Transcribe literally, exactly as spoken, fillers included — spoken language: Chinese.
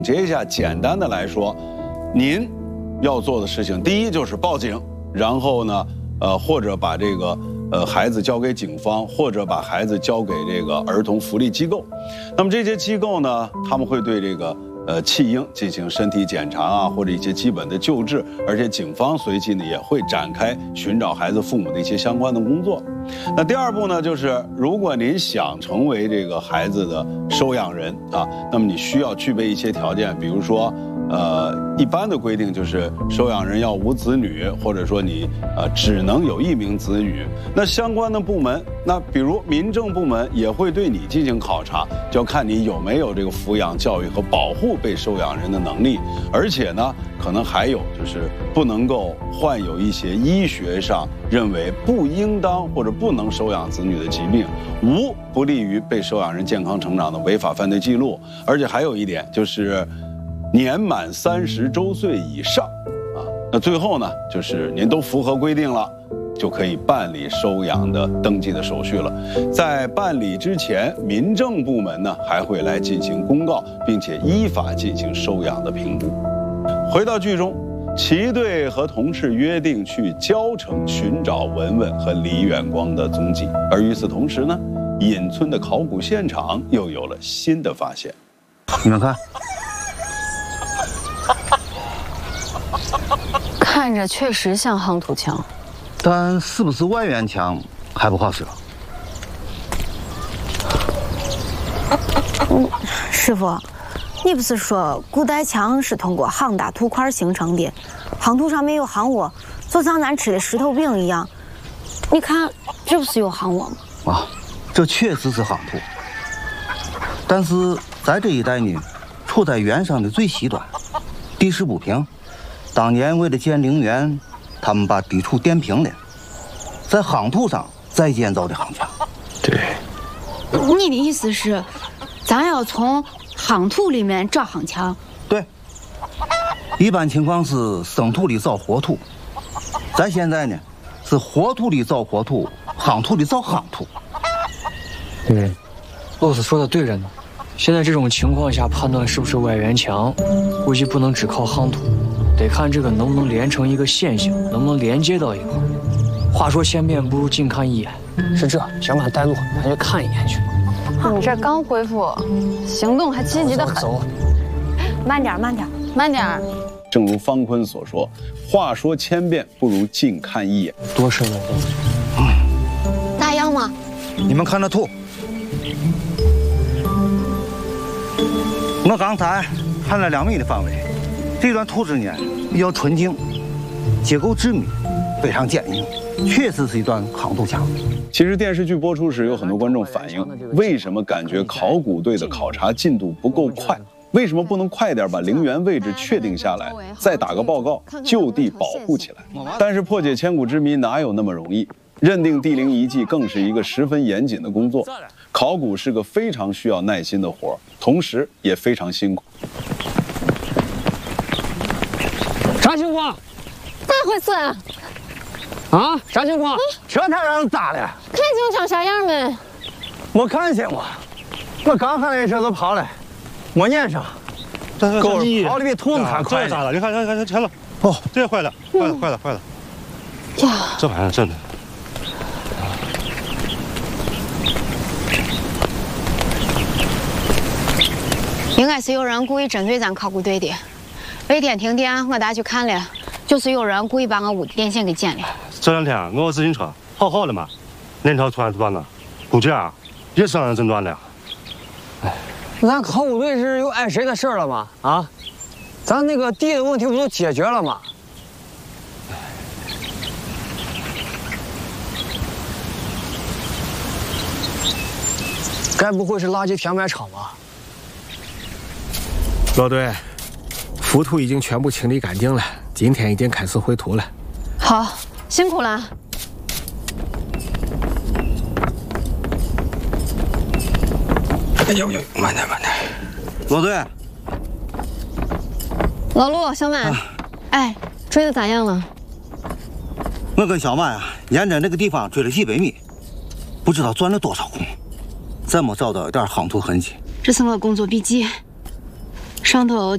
结一下，简单的来说，您要做的事情，第一就是报警，然后呢，呃，或者把这个呃孩子交给警方，或者把孩子交给这个儿童福利机构。那么这些机构呢，他们会对这个呃弃婴进行身体检查啊，或者一些基本的救治，而且警方随即呢也会展开寻找孩子父母的一些相关的工作。那第二步呢，就是如果您想成为这个孩子的收养人啊，那么你需要具备一些条件，比如说，呃，一般的规定就是收养人要无子女，或者说你呃只能有一名子女。那相关的部门，那比如民政部门也会对你进行考察，就要看你有没有这个抚养、教育和保护被收养人的能力，而且呢，可能还有就是不能够患有一些医学上认为不应当或者不能收养子女的疾病，无不利于被收养人健康成长的违法犯罪记录，而且还有一点就是年满三十周岁以上啊。那最后呢，就是您都符合规定了，就可以办理收养的登记的手续了。在办理之前，民政部门呢还会来进行公告，并且依法进行收养的评估。回到剧中，齐队和同事约定去蕉城寻找文文和李远光的踪迹，而与此同时呢，隐村的考古现场又有了新的发现。 你们看， 看着确实像夯土墙， 但是不是外援墙还不好说。 嗯，师傅，你不是说古代墙是通过夯打土块形成的，夯土上面有夯窝，就像咱吃的石头饼一样。你看，这不是有夯窝吗？ 啊，这确实是夯土，但是在这一带呢，处在原上的最西端，地势不平。当年为了建陵园，他们把地处垫平了，在夯土上再建造的夯墙。 对， 你的意思是，咱要从夯土里面找夯墙？ 对，一般情况是生土里找活土，咱现在呢是活土里找活土，夯土里找夯土。 嗯，洛斯说的对着呢。现在这种情况下判断是不是外援墙，估计不能只靠夯土，得看这个能不能连成一个线性，能不能连接到一块。话说千遍不如近看一眼，是这，想把他带路，咱就看一眼去。 你这刚恢复，行动还积极的很。 走， 慢点，慢点， 慢点。 正如方坤所说，话说千遍不如近看一眼。 多深了都。 打样吗？ 你们看那土，我刚才看了两米的范围，这段土质呢比较纯净，结构致密，非常坚硬，确实是一段夯土墙。 其实电视剧播出时，有很多观众反映，为什么感觉考古队的考察进度不够快？为什么不能快点把陵园位置确定下来，再打个报告，就地保护起来？但是破解千古之谜哪有那么容易？认定地灵遗迹更是一个十分严谨的工作。考古是个非常需要耐心的活，同时也非常辛苦。 啥情况？ 咋回事啊？ 啊，啥情况？这才让人咋了？ 看警察啥样没？ 我看见过，我刚看那车子跑了，我撵上，狗跑的比兔子还快。 这咋了？你看，看，看，看了。 哦， 这坏了，坏了，坏了，坏了。 呀， 这玩意儿真的。 应该是有人故意针对咱考古队的。那天停电，我带去看了，就是有人故意把我屋的电线给剪了。 这两天我自行车好好的嘛，那条突然断了，估计啊也是让人诊断了。 哎，咱考古队是有碍谁的事儿了吗？啊，咱那个地的问题不都解决了吗？该不会是垃圾填埋场吧？ 老队，浮土已经全部清理干净了，今天已经开始绘图了。 好，辛苦了。 哎呦呦，慢点慢点。老队， 老陆、小满，啊、哎，追的咋样了？ 我跟小满啊，沿着那个地方追了几百米，不知道钻了多少空，再没找到一点夯土痕迹。 这是我工作笔记，上头